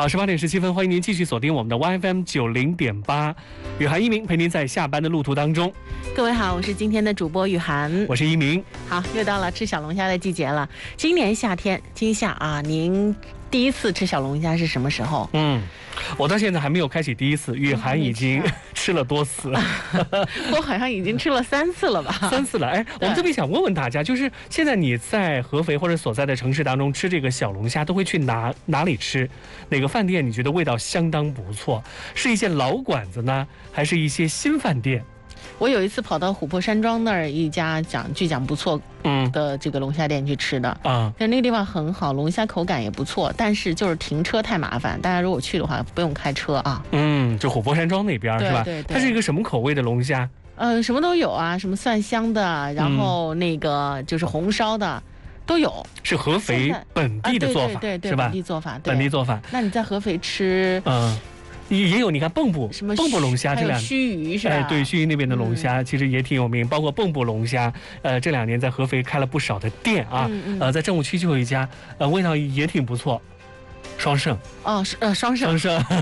好，18点17分，欢迎您继续锁定我们的 YFM 90.8，雨涵一鸣陪您在下班的路途当中。 各位好，我是今天的主播雨涵， 我是一鸣。 好，又到了吃小龙虾的季节了。今年夏天，今夏啊，您第一次吃小龙虾是什么时候？ 我到现在还没有开启第一次，雨涵已经吃了多次。 我好像已经吃了3次了吧 ？3次了。哎，我们特别想问问大家，就是现在你在合肥或者所在的城市当中吃这个小龙虾，都会去哪里吃？哪个饭店你觉得味道相当不错？是一些老馆子呢，还是一些新饭店？ 我有一次跑到琥珀山庄那儿一家据讲不错的这个龙虾店去吃的但那个地方很好，龙虾口感也不错，但是就是停车太麻烦，大家如果去的话不用开车啊。 就琥珀山庄那边是吧？ 对， 它是一个什么口味的龙虾？ 什么都有啊，什么蒜香的，然后那个就是红烧的。都有， 是合肥本地的做法， 对， 是吧？ 本地做法， 本地做法。 那你在合肥吃， 也有，你看蚌埠龙虾这两， 还有须臾是吧？ 对，须臾那边的龙虾其实也挺有名，包括蚌埠龙虾，这2年在合肥开了不少的店啊，在政务区就有一家，味道也挺不错。双盛双盛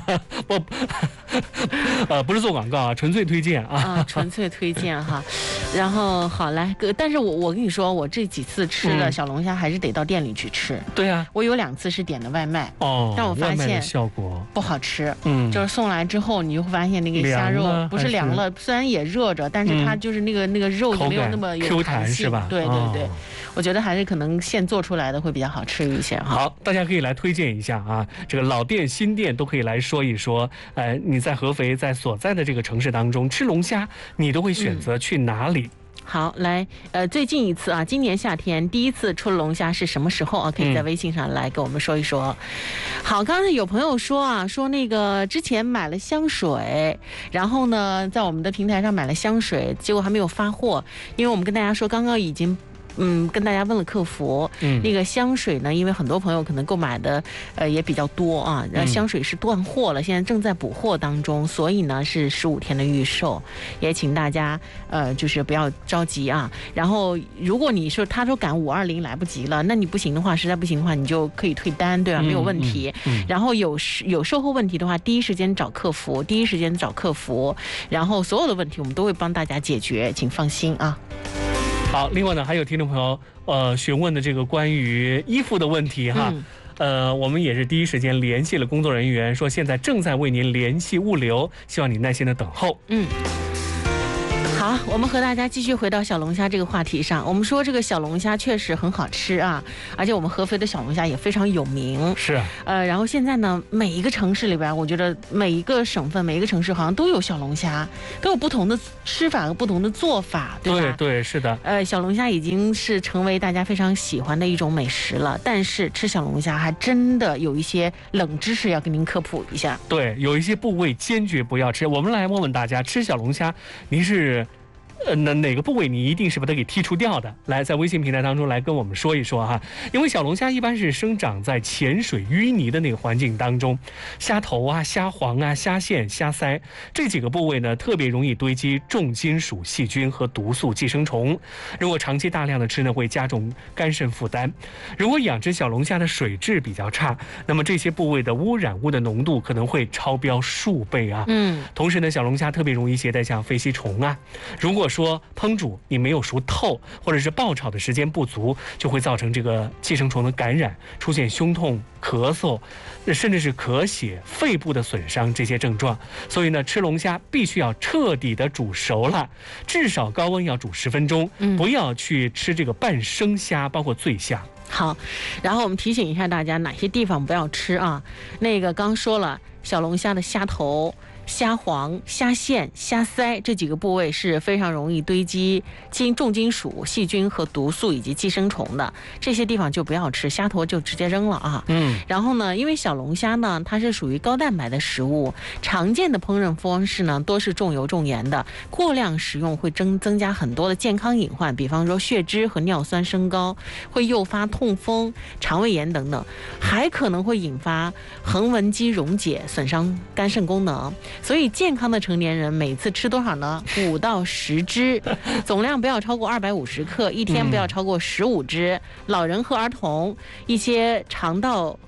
不是做广告啊，纯粹推荐啊， 纯粹推荐哈。然后好来，但是我跟你说，我这几次吃的小龙虾还是得到店里去吃。 对啊， 我有2次是点的外卖但我发现效果不好吃。就是送来之后，你就会发现那个虾肉不是凉了，虽然也热着，但是它就是那个肉没有那么有 Q 弹是吧？ 对，我觉得还是可能现做出来的会比较好吃一些哈。 好，大家可以来推荐一下啊，这个老店新店都可以来说一说。你在合肥在所在的这个城市当中吃龙虾，你都会选择去哪里？ 好，来，最近一次啊，今年夏天第一次出龙虾是什么时候啊？可以在微信上来跟我们说一说。好，刚才有朋友说说那个之前买了香水，然后呢，在我们的平台上买了香水，结果还没有发货，因为我们跟大家说刚刚已经。跟大家问了客服，那个香水呢，因为很多朋友可能购买的也比较多啊，香水是断货了，现在正在补货当中，所以呢是15天的预售，也请大家就是不要着急啊。然后如果你说他说赶520来不及了，那你不行的话，实在不行的话，你就可以退单，对吧？没有问题。然后有售后问题的话，第一时间找客服，然后所有的问题我们都会帮大家解决，请放心啊。 好，另外呢，还有听众朋友询问的这个关于衣服的问题哈，我们也是第一时间联系了工作人员，说现在正在为您联系物流，希望你耐心的等候。好，我们和大家继续回到小龙虾这个话题上。我们说这个小龙虾确实很好吃啊，而且我们合肥的小龙虾也非常有名。 是。 然后现在呢，每一个城市里边，我觉得每一个省份、每一个城市好像都有小龙虾，都有不同的吃法和不同的做法，对吧？ 对，是的。 小龙虾已经是成为大家非常喜欢的一种美食了。但是吃小龙虾还真的有一些冷知识要跟您科普一下。 对，有一些部位坚决不要吃。我们来问问大家，吃小龙虾，您是？哪个部位你一定是把它给剔除掉的？来，在微信平台当中来跟我们说一说哈。因为小龙虾一般是生长在浅水淤泥的那个环境当中，虾头啊、虾黄啊、虾线、虾鳃这几个部位呢，特别容易堆积重金属细菌和毒素寄生虫。如果长期大量的吃呢，会加重肝肾负担。如果养殖小龙虾的水质比较差，那么这些部位的污染物的浓度可能会超标数倍啊。同时呢，小龙虾特别容易携带像飞吸虫啊。如果说烹煮你没有熟透，或者是爆炒的时间不足，就会造成这个寄生虫的感染，出现胸痛、咳嗽，甚至是咳血、肺部的损伤这些症状。所以呢，吃龙虾必须要彻底的煮熟了，至少高温要煮10分钟，不要去吃这个半生虾，包括醉虾。 好，然后我们提醒一下大家哪些地方不要吃啊？那个刚说了，小龙虾的虾头、虾黄、虾线、虾鳃这几个部位是非常容易堆积重金属、细菌和毒素以及寄生虫的，这些地方就不要吃，虾头就直接扔了啊。然后呢，因为小龙虾呢，它是属于高蛋白的食物，常见的烹饪方式呢多是重油重盐的，过量食用会增加很多的健康隐患，比方说血脂和尿酸升高，会诱发痛风、肠胃炎等等，还可能会引发横纹肌溶解，损伤肝肾功能。所以健康的成年人每次吃多少呢？5到10只，总量不要超过250克，一天不要超过15只。老人和儿童，一些肠道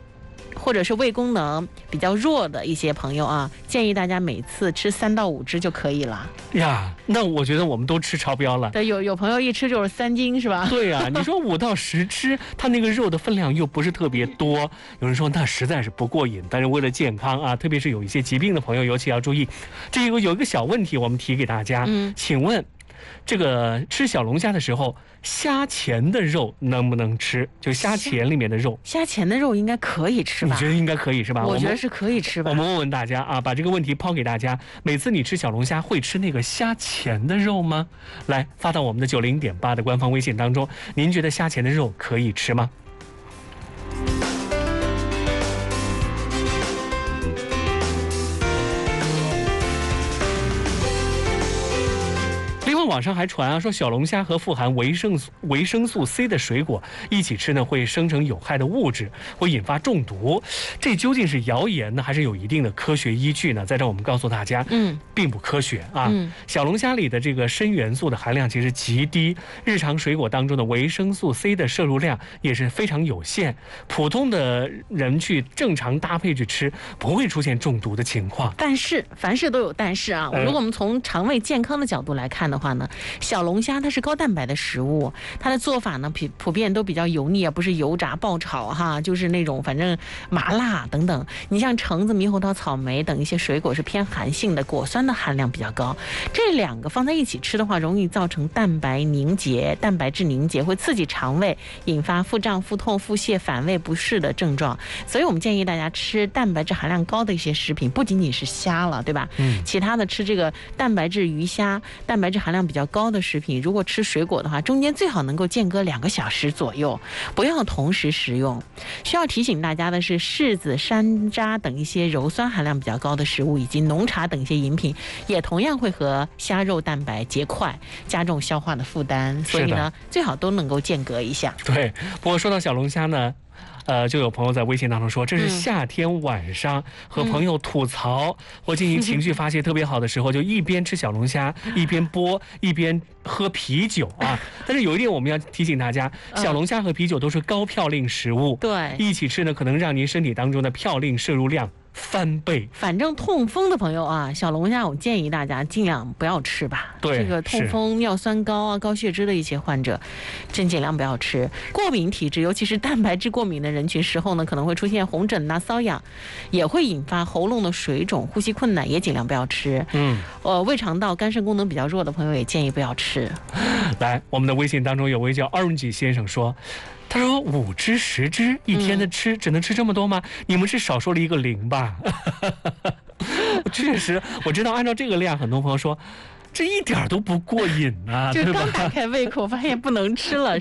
或者是胃功能比较弱的一些朋友啊，建议大家每次吃3到5只就可以了呀。那我觉得我们都吃超标了。 对，有朋友一吃就是3斤是吧？ 对呀，你说5到10只，它那个肉的分量又不是特别多，有人说那实在是不过瘾。但是为了健康啊，特别是有一些疾病的朋友，尤其要注意。这个有一个小问题，我们提给大家，请问这个吃小龙虾的时候，虾钳的肉能不能吃？就虾钳里面的肉， 虾钳的肉应该可以吃吧？ 你觉得应该可以是吧？ 我觉得是可以吃吧。 我们问问大家啊，把这个问题抛给大家：每次你吃小龙虾会吃那个虾钳的肉吗？来发到我们的90.8的官方微信当中，您觉得虾钳的肉可以吃吗？网上还传啊，说小龙虾和富含维生素 C 的水果一起吃呢，会生成有害的物质，会引发中毒。这究竟是谣言呢，还是有一定的科学依据呢？在这我们告诉大家，并不科学啊。小龙虾里的这个砷元素的含量其实极低，日常水果当中的维生素 C 的摄入量也是非常有限，普通的人去正常搭配去吃，不会出现中毒的情况。 但是凡事都有但是啊，如果我们从肠胃健康的角度来看的话呢，小龙虾它是高蛋白的食物，它的做法呢普遍都比较油腻啊，不是油炸爆炒哈，就是那种反正麻辣等等。你像橙子、猕猴桃、草莓等一些水果是偏寒性的，果酸的含量比较高，这2个放在一起吃的话，容易造成蛋白质凝结，会刺激肠胃，引发腹胀、腹痛、腹泻、反胃不适的症状。所以我们建议大家吃蛋白质含量高的一些食品，不仅仅是虾了，对吧？其他的吃这个蛋白质鱼虾，蛋白质含量比较高的食品，如果吃水果的话，中间最好能够间隔2个小时左右，不要同时食用。需要提醒大家的是，柿子、山楂等一些鞣酸含量比较高的食物，以及浓茶等一些饮品，也同样会和虾肉蛋白结块，加重消化的负担。所以呢，最好都能够间隔一下。 对，不过说到小龙虾呢，就有朋友在微信当中说，这是夏天晚上和朋友吐槽或进行情绪发泄特别好的时候，就一边吃小龙虾，一边剥，一边喝啤酒啊。但是有一点我们要提醒大家，小龙虾和啤酒都是高嘌呤食物， 对， 一起吃呢，可能让您身体当中的嘌呤摄入量翻倍。 反正痛风的朋友啊，小龙虾我建议大家尽量不要吃吧。 对， 这个痛风、尿酸高啊、高血脂的一些患者，真尽量不要吃。过敏体质，尤其是蛋白质过敏的人群，食后呢可能会出现红疹呐、瘙痒，也会引发喉咙的水肿、呼吸困难，也尽量不要吃。胃肠道、肝肾功能比较弱的朋友也建议不要吃。 来，我们的微信当中有位叫 Orange 先生说。他说5只10只一天的吃，只能吃这么多吗？你们是少说了一个0吧？确实，我知道按照这个量，很多朋友说这一点都不过瘾啊， 就刚打开胃口，发现不能吃了。